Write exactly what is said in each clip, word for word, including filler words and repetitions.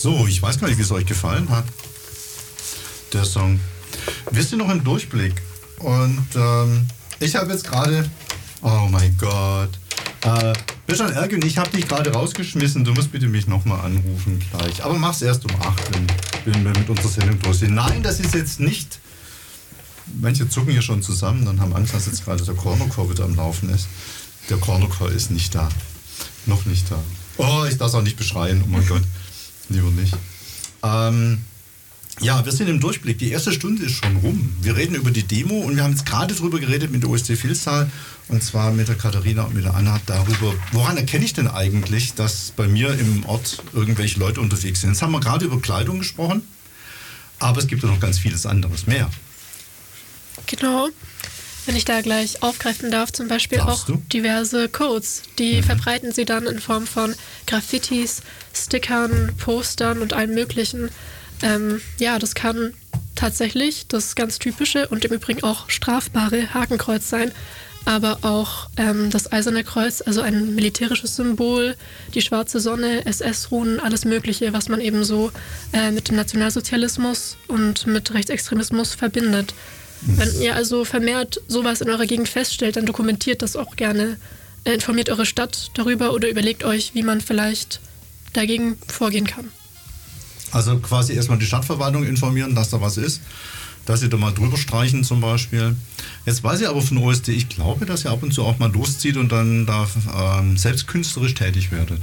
So, ich weiß gar nicht, wie es euch gefallen hat, der Song. Wir sind noch im Durchblick und ähm, ich habe jetzt gerade, oh mein Gott, äh, Bischan Ergün, ich habe dich gerade rausgeschmissen, du musst bitte mich nochmal anrufen gleich. Aber mach's erst um acht, wenn, wenn wir mit unserer Sendung durch sind. Nein, das ist jetzt nicht, manche zucken hier schon zusammen und haben Angst, dass jetzt gerade der Cornercore wieder am Laufen ist. Der Cornercore ist nicht da, noch nicht da. Oh, ich darf es auch nicht beschreien, oh mein Gott, lieber nicht. Ähm, Ja, wir sind im Durchblick. Die erste Stunde ist schon rum. Wir reden über die Demo und wir haben jetzt gerade drüber geredet mit der O S D Vilstal und zwar mit der Katharina und mit der Anna darüber, woran erkenne ich denn eigentlich, dass bei mir im Ort irgendwelche Leute unterwegs sind. Jetzt haben wir gerade über Kleidung gesprochen, aber es gibt ja noch ganz vieles anderes mehr. Genau. Wenn ich da gleich aufgreifen darf, zum Beispiel Darfst auch du? diverse Codes. Die Mhm. verbreiten sie dann in Form von Graffitis, Stickern, Postern und allem Möglichen. Ähm, ja, das kann tatsächlich das ganz typische und im Übrigen auch strafbare Hakenkreuz sein, aber auch ähm, das Eiserne Kreuz, also ein militärisches Symbol, die schwarze Sonne, S S-Runen, alles Mögliche, was man eben so äh, mit dem Nationalsozialismus und mit Rechtsextremismus verbindet. Wenn ihr also vermehrt sowas in eurer Gegend feststellt, dann dokumentiert das auch gerne, äh, informiert eure Stadt darüber oder überlegt euch, wie man vielleicht dagegen vorgehen kann. Also quasi erstmal die Stadtverwaltung informieren, dass da was ist, dass sie da mal drüber streichen zum Beispiel. Jetzt weiß ich aber von O S D, ich glaube, dass ihr ab und zu auch mal loszieht und dann da ähm, selbst künstlerisch tätig werdet.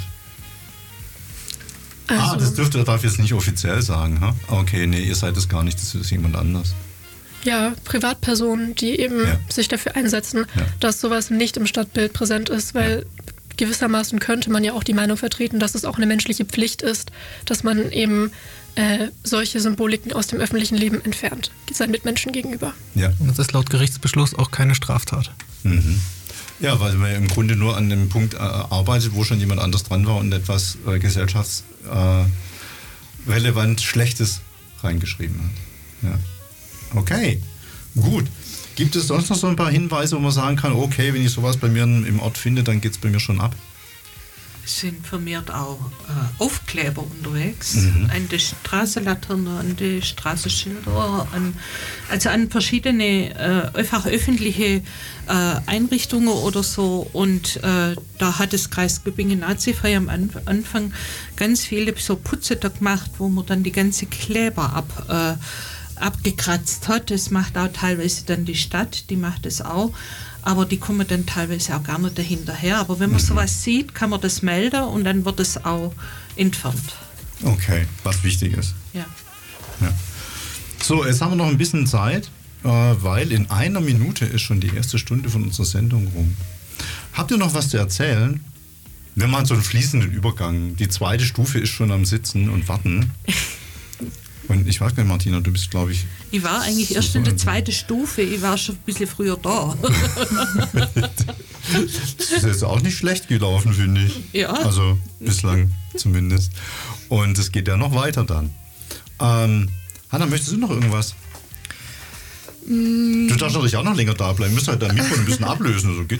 Also, ah, das dürft ihr, darf ich jetzt nicht offiziell sagen. Ha? Okay, nee, ihr seid es gar nicht, das ist jemand anders. ja, Privatpersonen, die eben Ja. sich dafür einsetzen, Ja. dass sowas nicht im Stadtbild präsent ist, weil gewissermaßen könnte man ja auch die Meinung vertreten, dass es auch eine menschliche Pflicht ist, dass man eben äh, solche Symboliken aus dem öffentlichen Leben entfernt, seinen Mitmenschen gegenüber. Ja. Und das ist laut Gerichtsbeschluss auch keine Straftat. Mhm. Ja, weil man im Grunde nur an dem Punkt äh, arbeitet, wo schon jemand anders dran war und etwas äh, gesellschaftsrelevant äh, Schlechtes reingeschrieben hat. Ja. Okay, gut. Gibt es sonst noch so ein paar Hinweise, wo man sagen kann, okay, wenn ich sowas bei mir im Ort finde, dann geht es bei mir schon ab? Es sind vermehrt auch äh, Aufkleber unterwegs, Mhm. an die Straßenlaternen, an die Straßenschilder, an, also an verschiedene äh, einfach öffentliche äh, Einrichtungen oder so. Und äh, da hat das Kreis Göppingen-Nazifrei am An- Anfang ganz viele so Putze da gemacht, wo man dann die ganze Kleber ab äh, abgekratzt hat. Das macht auch teilweise dann die Stadt, die macht es auch. Aber die kommen dann teilweise auch gar nicht dahinterher. Aber wenn man Mhm. sowas sieht, kann man das melden und dann wird es auch entfernt. Okay, was wichtig ist. Ja. Ja. So, jetzt haben wir noch ein bisschen Zeit, äh, weil in einer Minute ist schon die erste Stunde von unserer Sendung rum. Habt ihr noch was zu erzählen? Wir machen so einen fließenden Übergang. Die zweite Stufe ist schon am Sitzen und Warten. Und ich weiß gar nicht, Martina, du bist, glaube ich... Ich war eigentlich erst in der zweiten Stufe, ich war schon ein bisschen früher da. Das ist jetzt auch nicht schlecht gelaufen, finde ich. Ja. Also bislang zumindest. Und es geht ja noch weiter dann. Ähm, Hanna, möchtest du noch irgendwas? Du darfst natürlich auch noch länger da bleiben. Du musst halt dein Mikro ein bisschen ablösen. Also geht